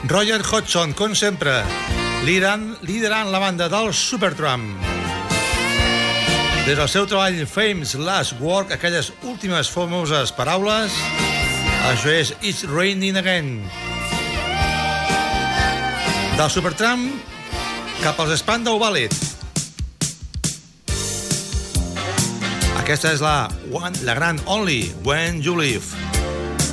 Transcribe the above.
Roger Hodgson, com sempre, liderant la banda del Supertramp. Des del seu treball Fame's Last Work, aquelles últimes famoses paraules, això és It's Raining Again. Del Supertramp cap als Spandau Ballet. Aquesta és la gran Only When You Leave.